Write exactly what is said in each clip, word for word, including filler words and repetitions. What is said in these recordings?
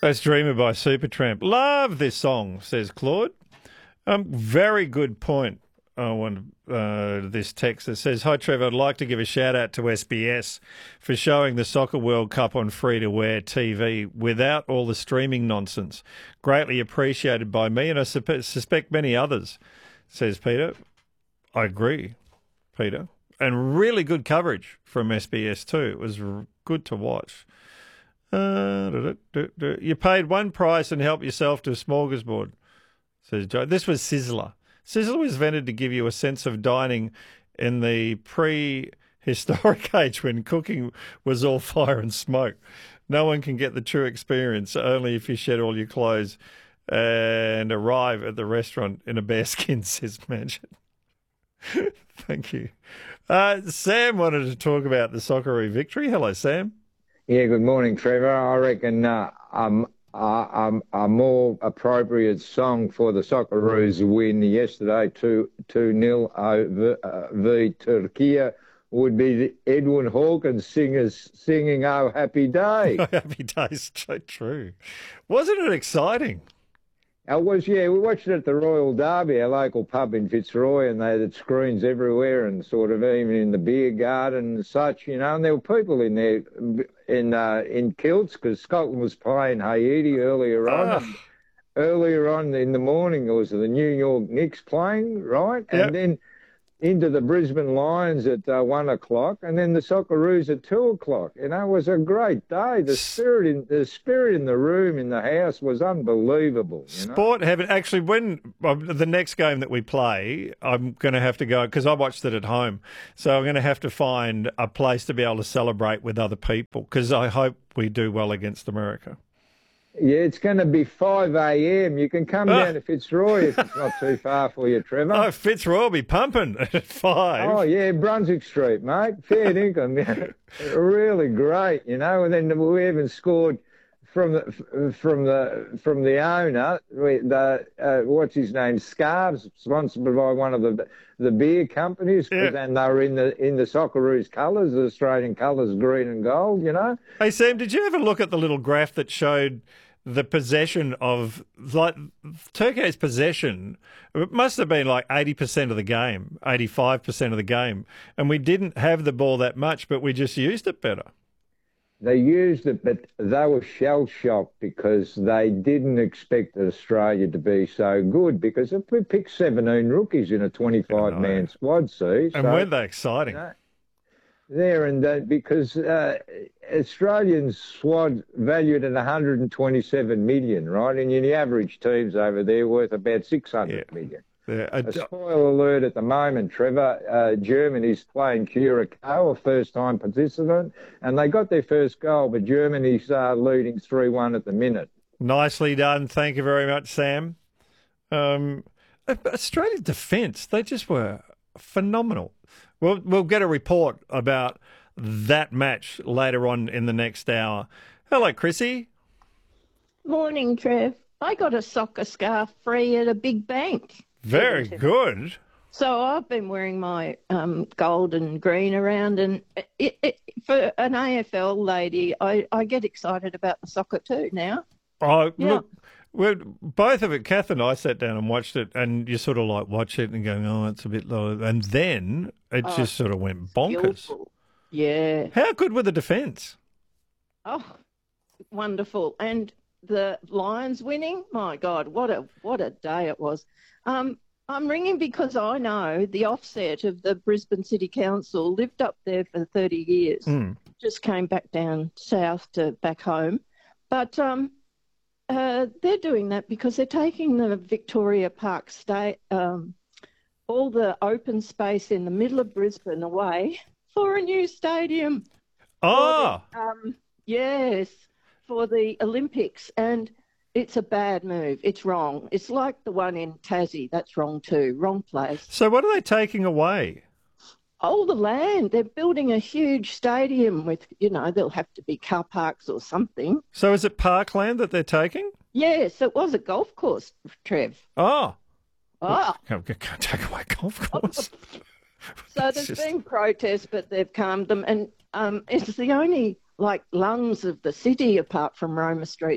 That's Dreamer by Supertramp. Love this song, says Claude. Um, very good point. I want uh, this text that says, "Hi Trevor, I'd like to give a shout out to S B S for showing the Soccer World Cup on free-to-air T V without all the streaming nonsense. Greatly appreciated by me and I su- suspect many others," says Peter. I agree, Peter. And really good coverage from S B S too. It was r- good to watch. Uh, you paid one price and helped yourself to a smorgasbord, says Joe. This was Sizzler. Sizzler was invented to give you a sense of dining in the prehistoric age when cooking was all fire and smoke. No one can get the true experience, only if you shed all your clothes and arrive at the restaurant in a bearskin, says Mansion. Thank you. Uh, Sam wanted to talk about the Socceroo victory. Hello, Sam. Yeah, good morning, Trevor. I reckon uh, um, uh, um, a more appropriate song for the Socceroos win yesterday, two nil over uh, v Turkey, would be the Edwin Hawkins singers singing "Oh Happy Day." Oh, happy Day's so true. Wasn't it exciting? It was, yeah. We watched it at the Royal Derby, our local pub in Fitzroy, and they had screens everywhere and sort of even in the beer garden and such, you know. And there were people in there in uh, in kilts because Scotland was playing Haiti earlier on. Ah. And earlier on in the morning, it was the New York Knicks playing, right? Yep. And then into the Brisbane Lions at uh, one o'clock, and then the Socceroos at two o'clock. You know, it was a great day. The spirit in the spirit in the room, in the house, was unbelievable. You know? Sport heaven. Actually, when um, the next game that we play, I'm going to have to go because I watched it at home. So I'm going to have to find a place to be able to celebrate with other people because I hope we do well against America. Yeah, it's going to be five a m You can come Ah. down to Fitzroy if it's not too far for you, Trevor. Oh, Fitzroy will be pumping at five. Oh, yeah, Brunswick Street, mate. Fair dinkum. Yeah. Really great, you know. And then we even scored from the from the from the owner. The uh, what's his name? Scarves, sponsored by one of the the beer companies, Yeah. and they were in the in the Socceroos colours, the Australian colours, green and gold. You know. Hey, Sam, did you ever look at the little graph that showed the possession of, like, Turkey's possession? It must have been like eighty percent of the game, eighty-five percent of the game. And we didn't have the ball that much, but we just used it better. They used it, but they were shell-shocked because they didn't expect Australia to be so good because if we picked seventeen rookies in a twenty-five man squad, see. And so, weren't they exciting? You know, there and that because uh, Australian squad valued at one hundred twenty-seven million, right? And the average team's over there worth about six hundred Yeah. million. Yeah, I- A spoiler alert at the moment, Trevor. Uh, Germany's playing Curacao, a first-time participant, and they got their first goal, but Germany's uh, leading three one at the minute. Nicely done. Thank you very much, Sam. Um, Australia's defence, they just were phenomenal. We'll, we'll get a report about that match later on in the next hour. Hello, Chrissy. Morning, Trev. I got a soccer scarf free at a big bank. Very good. So I've been wearing my um, gold and green around, and it, it, for an A F L lady, I, I get excited about the soccer too now. Oh, Yeah. look, we're, both of it, Kath and I sat down and watched it, and you sort of like watch it and going, oh, it's a bit low. And then it Oh, just sort of went bonkers. Skillful. Yeah. How good were the defence? Oh, wonderful. And the Lions winning, my God, what a what a day it was. Um, I'm ringing because I know the offset of the Brisbane City Council lived up there for thirty years. Mm. Just came back down south to back home. But um, uh, they're doing that because they're taking the Victoria Park state, um, all the open space in the middle of Brisbane away for a new stadium. Oh, For the, um, yes, for the Olympics. And it's a bad move. It's wrong. It's like the one in Tassie. That's wrong too. Wrong place. so what are they taking away? Oh, the land. They're building a huge stadium with, you know, there'll have to be car parks or something. So is it parkland that they're taking? Yes, it was a golf course, Trev. Oh, Oh, can't, can't take away golf course. so It's there's just- been protests, but they've calmed them. And um, it's the only, like, lungs of the city apart from Roma Street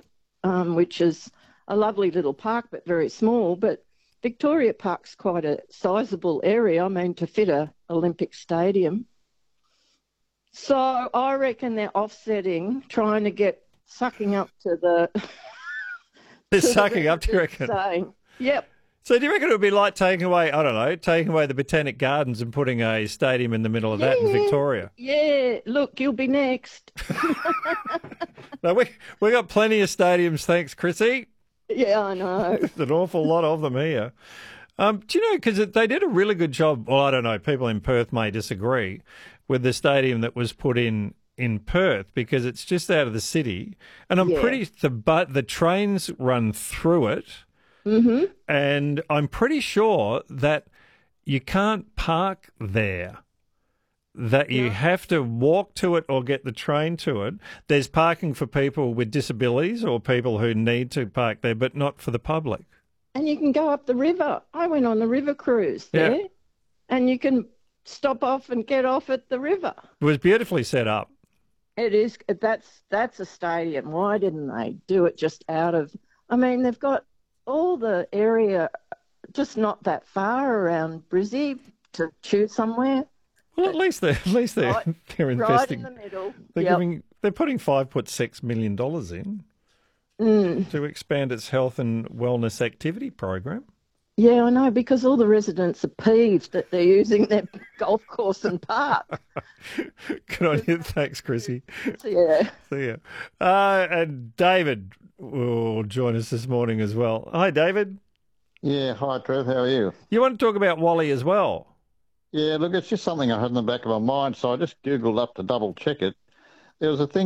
um, which is a lovely little park, but very small. But Victoria Park's quite a sizable area, I mean, to fit a Olympic stadium. So I reckon they're offsetting, trying to get sucking up to the... They're to sucking the up, do you reckon? saying, yep. So do you reckon it would be like taking away, I don't know, taking away the Botanic Gardens and putting a stadium in the middle of that in Victoria? Yeah, look, you'll be next. No, we we got plenty of stadiums, thanks, Chrissy. Yeah, I know. There's an awful lot of them here. Um, do you know, because they did a really good job, well, I don't know, people in Perth may disagree, with the stadium that was put in in Perth, because it's just out of the city. And I'm Yeah. pretty, the but the trains run through it. Mm-hmm. And I'm pretty sure that you can't park there, that you No. have to walk to it or get the train to it. There's parking for people with disabilities or people who need to park there, but not for the public. And you can go up the river. I went on the river cruise there, Yeah. and you can stop off and get off at the river. It was beautifully set up. It is. That's that's a stadium. Why didn't they do it just out of? I mean, they've got all the area, just not that far around Brizzy to choose somewhere. Well, at least they're at least they're Right- they're Right investing. in the middle. They're Yep. giving they're putting five point six million dollars in Mm. to expand its health and wellness activity program. Yeah, I know, because all the residents are peeved that they're using their golf course and park. Good on you, thanks, Chrissy. So, yeah. See ya. Uh, and David will join us this morning as well. Hi, David. Yeah, hi Trev, how are you? You want to talk about Wally as well? Yeah, look, it's just something I had in the back of my mind, so I just Googled up to double check it. There was a thing